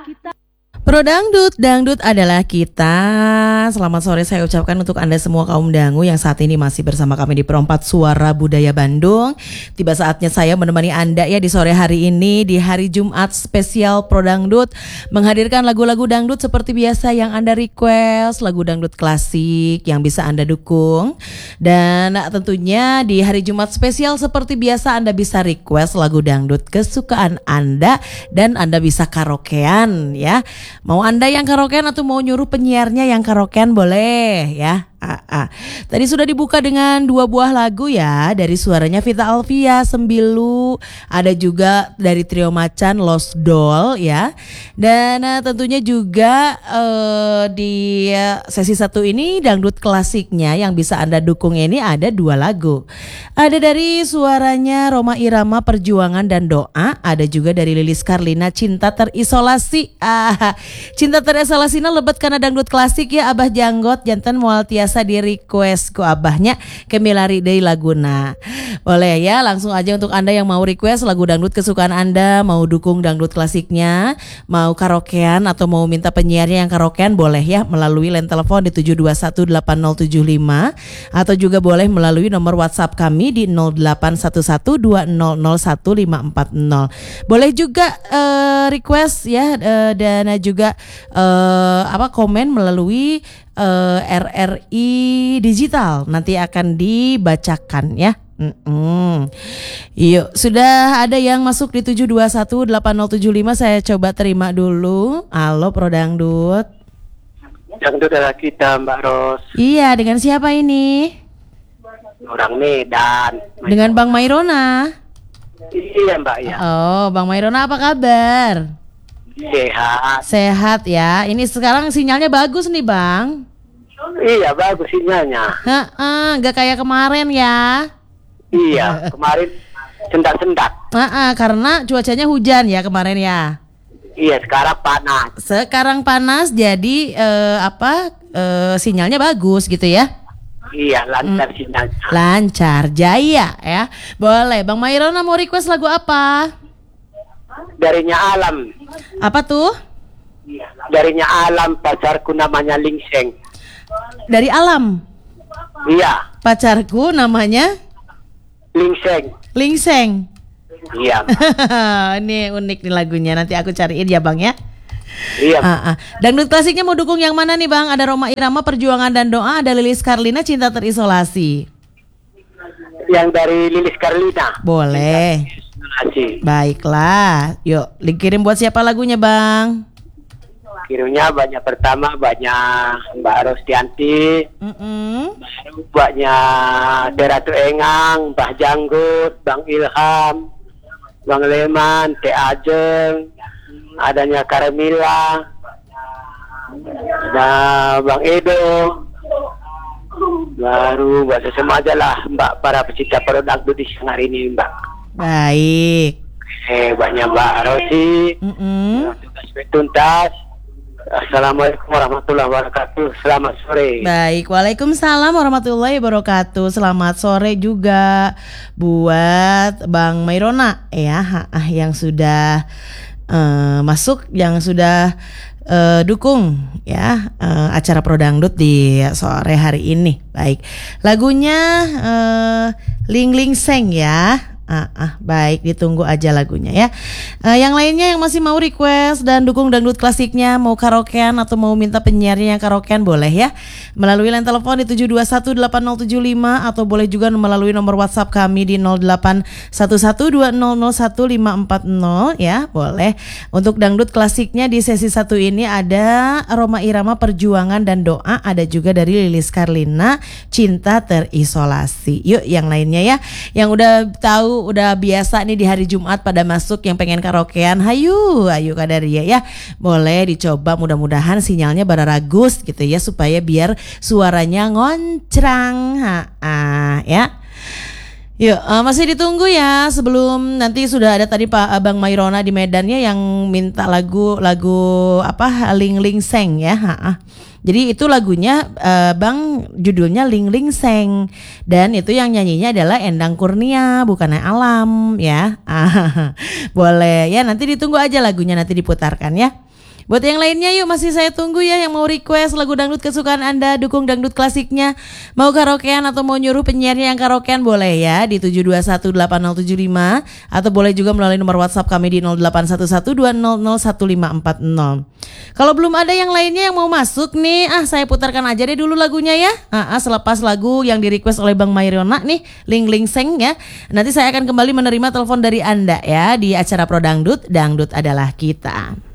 Pro Dangdut, dangdut adalah kita. Selamat sore saya ucapkan untuk Anda semua kaum dangu yang saat ini masih bersama kami di Perempat Suara Budaya Bandung. Tiba saatnya saya menemani Anda ya di sore hari ini, di hari Jumat spesial Pro Dangdut, menghadirkan lagu-lagu dangdut seperti biasa yang Anda request, lagu dangdut klasik yang bisa Anda dukung. Dan tentunya di hari Jumat spesial seperti biasa Anda bisa request lagu dangdut kesukaan Anda dan Anda bisa karaokean ya. Mau Anda yang karaokean atau mau nyuruh penyiarnya yang karaokean boleh ya. Tadi sudah dibuka dengan 2 buah lagu ya, dari suaranya Vita Alvia, Sembilu, ada juga dari Trio Macan, Lost Doll ya. Dan tentunya juga di sesi 1 ini dangdut klasiknya yang bisa Anda dukung ini ada 2 lagu. Ada dari suaranya Rhoma Irama, Perjuangan dan Doa, ada juga dari Lilis Karlina, Cinta Terisolasi. Cinta Terisolasi lebet karena dangdut klasik ya, Abah Janggot jantan moal tiasa di request ku abahnya kemilari deui laguna. Boleh ya, langsung aja untuk Anda yang mau request lagu dangdut kesukaan Anda, mau dukung dangdut klasiknya, mau karaokean atau mau minta penyiarnya yang karaokean boleh ya melalui line telepon di 7218075 atau juga boleh melalui nomor WhatsApp kami di 081120015540. Boleh juga request ya dan juga komen melalui RRI Digital, nanti akan dibacakan ya. Yuk, sudah ada yang masuk di 7218075. Saya coba terima dulu. Halo Pro Dangdut. Dangdut adalah kita, Mbak Ros. Iya, dengan siapa ini? Orang Medan. Dengan Bang Mairona. Iya Mbak ya. Oh, Bang Mairona apa kabar? Sehat. Sehat ya. Ini sekarang sinyalnya bagus nih Bang. Iya bagus sinyalnya. Gak kayak kemarin ya. Iya kemarin sendak-sendak. Karena cuacanya hujan ya kemarin ya. Iya sekarang panas. Sekarang panas jadi sinyalnya bagus gitu ya. Iya lancar sinyalnya. Lancar jaya ya. Boleh Bang Mairona mau request lagu apa? Darinya Alam. Apa tuh? Darinya Alam, pacarku namanya Lingseng. Dari Alam. Iya. Pacarku namanya Lingseng. Lingseng. Iya. Ini unik nih lagunya. Nanti aku cariin ya Bang ya. Iya. Dangdut klasiknya mau dukung yang mana nih Bang? Ada Rhoma Irama, Perjuangan dan Doa, ada Lilis Karlina, Cinta Terisolasi. Yang dari Lilis Karlina. Boleh. Baiklah. Yuk, dikirim buat siapa lagunya Bang? Kirimnya banyak, pertama banyak Mbak Rostianti, baru banyak Deratu Engang, Mbah Janggut, Bang Ilham, Bang Leman, Teh Ajeng, adanya Karamila, ada Bang Edo, baru buat semua aja lah Mbak para pecinta Pro Dangdut di siang hari ini Mbak. Baik. Banyak Mbak Rosi, tugas tuntas. Assalamualaikum warahmatullahi wabarakatuh. Selamat sore. Baik, waalaikumsalam warahmatullahi wabarakatuh. Selamat sore juga buat Bang Mairona ya, yang sudah masuk, yang sudah dukung ya acara Pro Dangdut di sore hari ini. Baik, lagunya Ling Ling Seng ya. Baik, ditunggu aja lagunya ya. Yang lainnya yang masih mau request dan dukung dangdut klasiknya, mau karaokean atau mau minta penyiarnya yang karaokean boleh ya. Melalui line telepon di 7218075 atau boleh juga melalui nomor WhatsApp kami di 081120015540 ya, boleh. Untuk dangdut klasiknya di sesi 1 ini ada Rhoma Irama, Perjuangan dan Doa, ada juga dari Lilis Karlina, Cinta Terisolasi. Yuk yang lainnya ya, yang udah tahu udah biasa nih di hari Jumat pada masuk yang pengen karaokean, ayo Kadaria ya. Boleh dicoba, mudah-mudahan sinyalnya bararagus gitu ya supaya biar suaranya ngoncrang. Ya. Yuk, masih ditunggu ya. Sebelum nanti sudah ada tadi Pak Abang Mairona di Medannya yang minta lagu Ling Ling Seng ya. Jadi itu lagunya Bang, judulnya Ling Ling Seng, dan itu yang nyanyinya adalah Endang Kurnia, bukannya Alam ya. Boleh ya, nanti ditunggu aja lagunya, nanti diputarkan ya. Buat yang lainnya yuk masih saya tunggu ya yang mau request lagu dangdut kesukaan Anda, dukung dangdut klasiknya. Mau karaokean atau mau nyuruh penyiarnya yang karaokean boleh ya di 7218075 atau boleh juga melalui nomor WhatsApp kami di 081120011540. Kalau belum ada yang lainnya yang mau masuk nih, saya putarkan aja deh dulu lagunya ya. Selepas lagu yang di request oleh Bang Mairona nih, Ling Ling Seng ya. Nanti saya akan kembali menerima telepon dari Anda ya di acara Pro Dangdut, Dangdut Adalah Kita.